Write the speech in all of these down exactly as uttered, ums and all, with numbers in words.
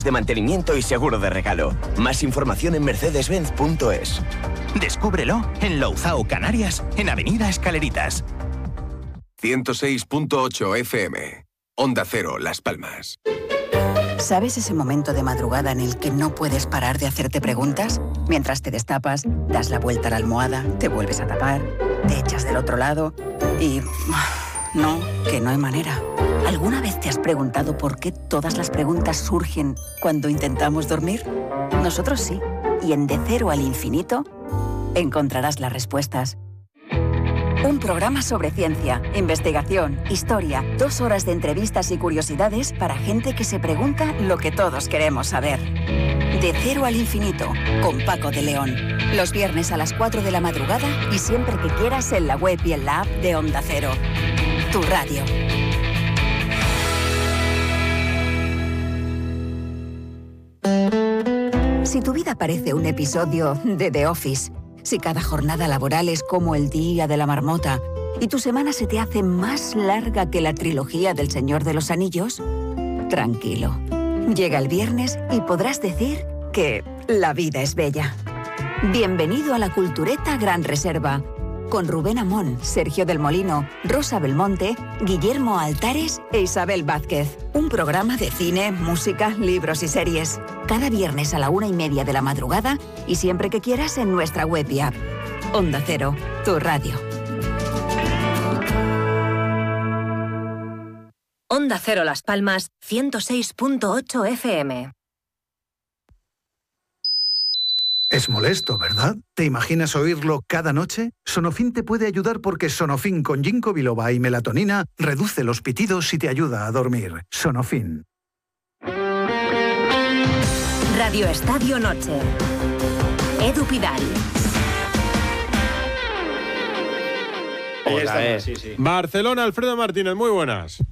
de mantenimiento y seguro de regalo. Más información en mercedes benz punto es. Descúbrelo en Louzao, Canarias, en Avenida Escaleritas. ciento seis punto ocho F M. Onda Cero, Las Palmas. ¿Sabes ese momento de madrugada en el que no puedes parar de hacerte preguntas? Mientras te destapas, das la vuelta a la almohada, te vuelves a tapar, te echas del otro lado y... no, que no hay manera. ¿Alguna vez te has preguntado por qué todas las preguntas surgen cuando intentamos dormir? Nosotros sí. Y en De Cero al Infinito encontrarás las respuestas. Un programa sobre ciencia, investigación, historia, dos horas de entrevistas y curiosidades para gente que se pregunta lo que todos queremos saber. De Cero al Infinito, con Paco de León. Los viernes a las cuatro de la madrugada y siempre que quieras en la web y en la app de Onda Cero. Tu radio. Si tu vida parece un episodio de The Office, si cada jornada laboral es como el día de la marmota y tu semana se te hace más larga que la trilogía del Señor de los Anillos, tranquilo. Llega el viernes y podrás decir que la vida es bella. Bienvenido a la Cultureta Gran Reserva, con Rubén Amón, Sergio del Molino, Rosa Belmonte, Guillermo Altares e Isabel Vázquez. Un programa de cine, música, libros y series. Cada viernes a la una y media de la madrugada y siempre que quieras en nuestra web y app. Onda Cero, tu radio. Onda Cero Las Palmas, ciento seis punto ocho F M. Es molesto, ¿verdad? ¿Te imaginas oírlo cada noche? Sonofin te puede ayudar porque Sonofin con ginkgo biloba y melatonina reduce los pitidos y te ayuda a dormir. Sonofin. Radio Estadio Noche. Edu Pidal. Hola, sí, sí. Barcelona, Alfredo Martínez, muy buenas.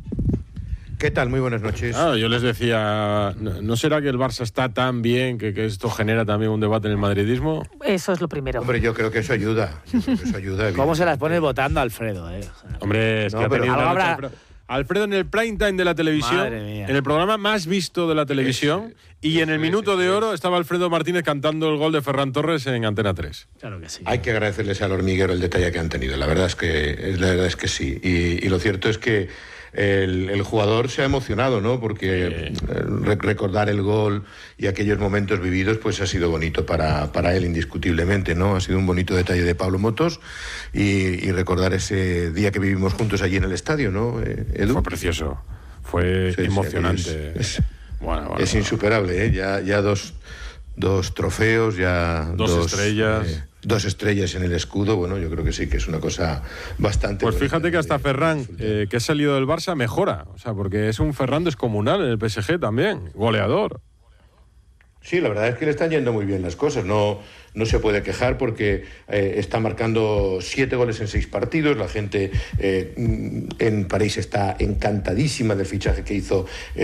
¿Qué tal? Muy buenas noches. Ah, yo les decía, ¿no, ¿no será que el Barça está tan bien que, que esto genera también un debate en el madridismo? Eso es lo primero. Hombre, yo creo que eso ayuda. Yo creo que eso ayuda. ¿Cómo se las pones votando, Alfredo? Eh? O sea, Hombre, es no, que ha pero tenido una habrá... Alfredo. Alfredo en el prime time de la televisión, en el programa más visto de la televisión, es, y en el minuto de oro estaba Alfredo Martínez cantando el gol de Ferran Torres en Antena tres. Claro que sí. Hay que agradecerles al hormiguero el detalle que han tenido. La verdad es que, la verdad es que sí. Y, y lo cierto es que El, el jugador se ha emocionado, ¿no? Porque sí. re recordar el gol y aquellos momentos vividos, pues ha sido bonito para, para él, indiscutiblemente, ¿no? Ha sido un bonito detalle de Pablo Motos y, y recordar ese día que vivimos juntos allí en el estadio, ¿no, Edu? Fue precioso, fue sí, emocionante. Sí, es, es, bueno, bueno, es bueno. insuperable, ¿eh? Ya, ya dos, dos trofeos, ya dos, dos estrellas. Eh, Dos estrellas en el escudo, bueno, yo creo que sí, que es una cosa bastante... Pues fíjate que hasta Ferran, eh, que ha salido del Barça, mejora. O sea, porque es un Ferran descomunal en el P S G también, goleador. Sí, la verdad es que le están yendo muy bien las cosas, no, no se puede quejar porque eh, está marcando siete goles en seis partidos, la gente eh, en París está encantadísima del fichaje que hizo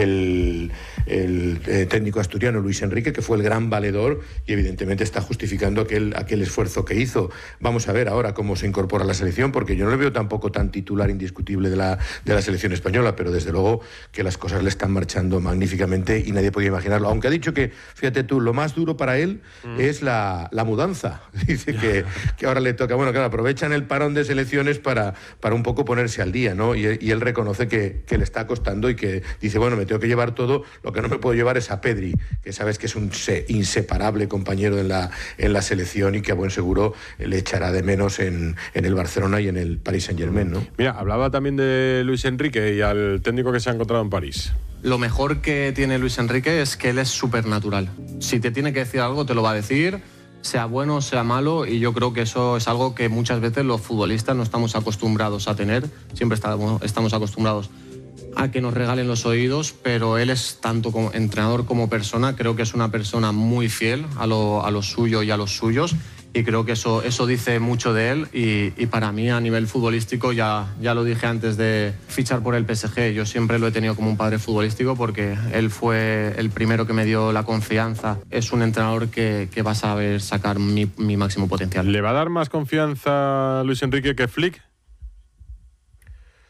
el, el eh, técnico asturiano Luis Enrique, que fue el gran valedor y evidentemente está justificando aquel, aquel esfuerzo que hizo. Vamos a ver ahora cómo se incorpora a la selección, porque yo no le veo tampoco tan titular indiscutible de la, de la selección española, pero desde luego que las cosas le están marchando magníficamente y nadie podía imaginarlo, aunque ha dicho que, fíjate tú, lo más duro para él mm. es la, la mudanza. Dice que, que ahora le toca, bueno, claro, aprovechan el parón de selecciones para, para un poco ponerse al día, ¿no? Y, y él reconoce que, que le está costando y que dice, bueno, me tengo que llevar todo, lo que no me puedo llevar es a Pedri, que sabes que es un inseparable compañero en la, en la selección y que a buen seguro le echará de menos en, en el Barcelona y en el Paris Saint-Germain, ¿no? Mira, hablaba también de Luis Enrique y al técnico que se ha encontrado en París. Lo mejor que tiene Luis Enrique es que él es súper natural. Si te tiene que decir algo, te lo va a decir, sea bueno, sea malo, y yo creo que eso es algo que muchas veces los futbolistas no estamos acostumbrados a tener. Siempre estamos, estamos acostumbrados a que nos regalen los oídos, pero él es tanto como entrenador como persona, creo que es una persona muy fiel a lo, a lo suyo y a los suyos, y creo que eso, eso dice mucho de él y, y para mí a nivel futbolístico, ya, ya lo dije antes de fichar por el P S G, yo siempre lo he tenido como un padre futbolístico porque él fue el primero que me dio la confianza. Es un entrenador que, que va a saber sacar mi, mi máximo potencial. ¿Le va a dar más confianza Luis Enrique que Flick?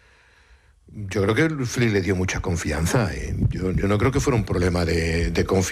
Yo creo que Flick le dio mucha confianza. ¿eh? Yo, yo no creo que fuera un problema de, de confianza.